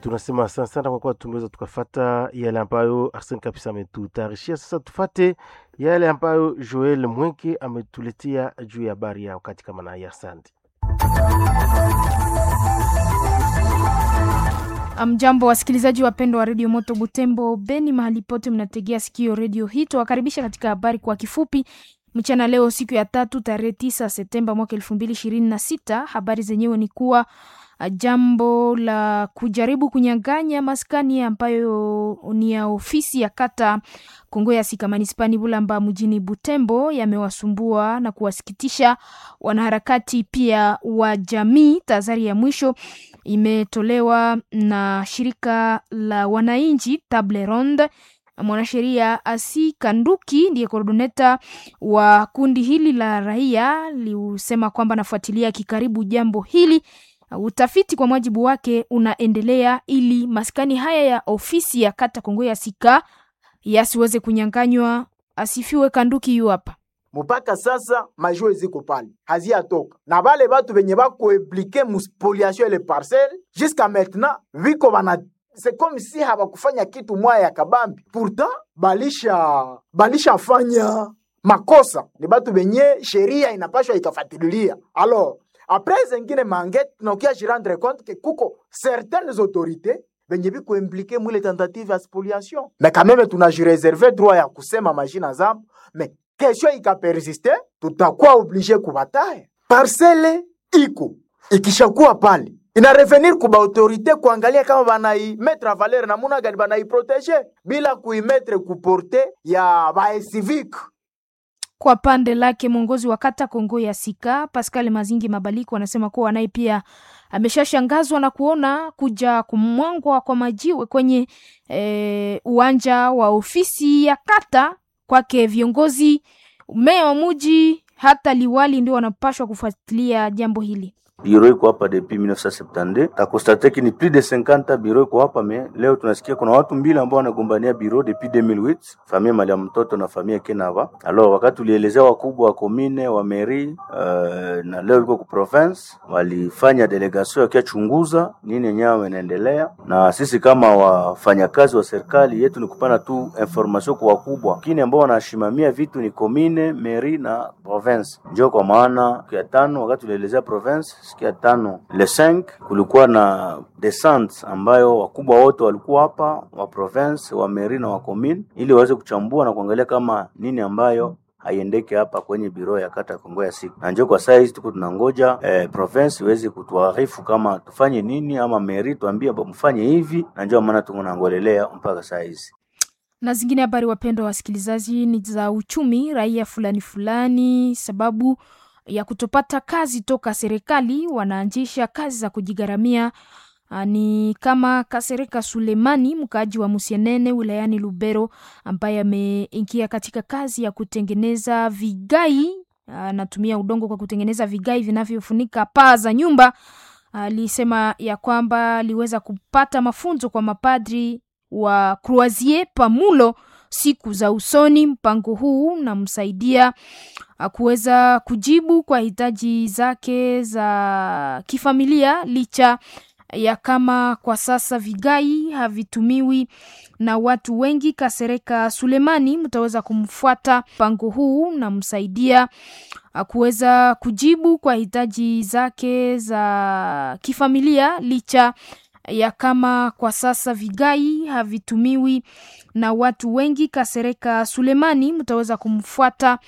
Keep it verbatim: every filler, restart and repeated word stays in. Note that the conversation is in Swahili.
tunasema asante sana kwa kuwa tumeweza tukafata yale ambayo Arsene kabisa ametutayarishia. Sasa tufate yale ambayo Joel Mwenke ametuletea juu ya habari ya wakati kama na ya asante. Amjambo wasikilizaji wapendwa wa Radio Moto Butembo Beni, mahali pote mnategea sikio radio hii. Tuwakaribisha katika habari kwa kifupi mchana leo, siku ya tatu tarehe tisa Septemba mwaka elfu mbili ishirini na sita. Habari zenyewe ni kuwa jambo la kujaribu kunyang'anya maskani ambayo ni ya ofisi ya kata Kongo ya Sika manispani Bulamba mjini Butembo yamewasumbua na kuwasikitisha wanaharakati pia wa jamii. Tazari ya mwisho imetolewa na shirika la wananchi Table Ronde. Mwanasheria Asi Kanduki ndiye coordinator wa kundi hili la raia, liusema kwamba nafuatilia kikaribu jambo hili. Utafiti kwa mujibu wake unaendelea ili maskani haya ya ofisi ya kata Kongo ya Sika yasiweze kunyanganywa. Asifiwe Kanduki yu hapa. Mpaka sasa majue ziko pale haziatoka na bale batu benye bako impliqué mu spoliation les parcelles jusqu'à maintenant viko bana, c'est comme si habakufanya kitu moya ya kabambi. Pourtant balisha balisha fanya makosa, ni batu benye sheria inapashwa ikafatililia. Alors après zengine mangete tunakia rendre compte que kuko certaines autorités benye biko impliqué mu les tentatives ya spoliation, mais quand même tunajireserver droit ya kusema majina zao. Mais kesho ikapersiste tutakuwa obligé kubataye. Parcelle iko ikishakuwa pale ina revenir kuba autorité kuangalia kama banai mettre en valeur na muna gani banai protéger bila kuimetre kuporte ya bae civique. Kwa pande lake mwongozi wa kata Kongo ya Sika Pascal Mazingi Mabaliko anasema kuwa naye pia ameshashangazwa na kuona kuja kumwangwa kwa majiwe kwenye e, uwanja wa ofisi ya kata. Kwake viongozi, meya wa mji hata liwali ndio wanapashwa kufuatilia jambo hili. Biro iko hapa depuis mille neuf cent soixante-deux. Ta constate que ni plus de cinquante biro iko hapa, mais leo tunasikia kuna watu mbili ambao wanagombania biro depuis deux mille huit, familia mali ya mtoto na familia Kenava. Alors wakati ulielezea wakubwa wa commune wa mairie uh, na leo iko ku province walifanya delegation ya kuchunguza nini nyawe inaendelea, na sisi kama wafanyakazi wa serikali yetu ni kupana tu information kwa wakubwa kini ambao wanashimamia vitu ni commune, mairie na province. Ndio kwa maana kwa tano wakati ulielezea province sikia tano le cinq kulikuwa na descente ambayo wakubwa wote walikuwa hapa wa province wa mairie na wa commune ili waweze kuchambua na kuangalia kama nini ambayo haiendeke hapa kwenye biro ya kata Kongo ya Sika. Na njoo kwa size tuko tunangoja eh, province iweze kutuarifu kama tufanye nini ama mairie tuambie mfanye hivi, na njoo maana tunangolelea mpaka size. Na zingine habari wapendwa wasikilizaji ni za uchumi. Raia fulani fulani sababu ya kutopata kazi toka serikali wanaanzisha kazi za kujigaramia. Ni kama Kasereka Sulemani, mkaaji wa Musienene wilayani Lubero, ambaye ameingia katika kazi ya kutengeneza vigai. Anatumia udongo kwa kutengeneza vigai vinavyofunika paa za nyumba. Alisema ya kwamba aliweza kupata mafunzo kwa mapadri wa Croisier Pamulo siku za usoni. Mpango huu namsaidia kuweza kujibu kwa hitaji zake za kifamilia, licha ya kama kwa sasa vigai havitumiwi na watu wengi. Kasereka Sulemani mtaweza kumfuata. Mpango huu namsaidia kuweza kujibu kwa hitaji zake za kifamilia, licha ya kama kwa sasa vigai havitumiwi na watu wengi. Kasereka Sulemani mtaweza kumfuata.